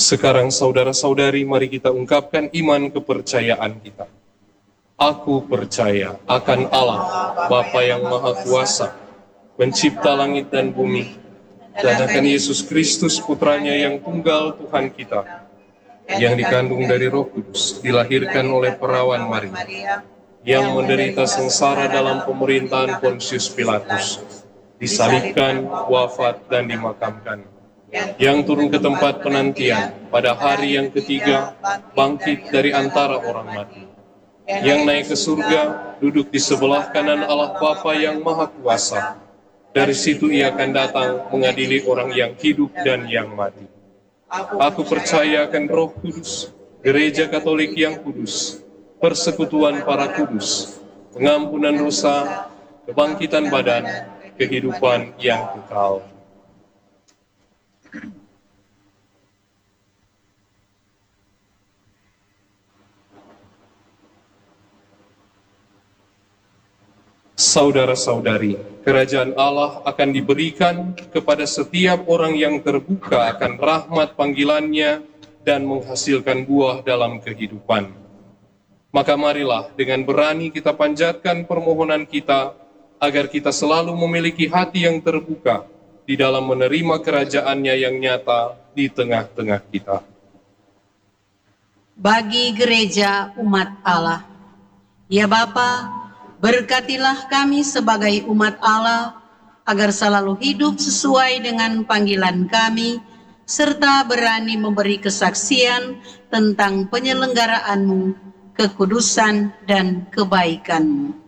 Sekarang saudara-saudari, mari kita ungkapkan iman kepercayaan kita. Aku percaya akan Allah, Bapa yang Maha Kuasa, pencipta langit dan bumi, dan akan Yesus Kristus putranya yang tunggal Tuhan kita, yang dikandung dari Roh Kudus, dilahirkan oleh perawan Maria, yang menderita sengsara dalam pemerintahan Pontius Pilatus, disalibkan, wafat, dan dimakamkan, yang turun ke tempat penantian, pada hari yang ketiga bangkit dari antara orang mati, yang naik ke surga, duduk di sebelah kanan Allah Bapa yang Maha Kuasa. Dari situ ia akan datang mengadili orang yang hidup dan yang mati. Aku percaya akan Roh Kudus, Gereja Katolik yang kudus, persekutuan para kudus, pengampunan dosa, kebangkitan badan, kehidupan yang kekal. Saudara-saudari, kerajaan Allah akan diberikan kepada setiap orang yang terbuka akan rahmat panggilannya dan menghasilkan buah dalam kehidupan. Maka marilah dengan berani kita panjatkan permohonan kita, agar kita selalu memiliki hati yang terbuka di dalam menerima kerajaannya yang nyata di tengah-tengah kita. Bagi gereja umat Allah, ya Bapa, berkatilah kami sebagai umat Allah, agar selalu hidup sesuai dengan panggilan kami, serta berani memberi kesaksian tentang penyelenggaraanmu, kekudusan, dan kebaikanmu.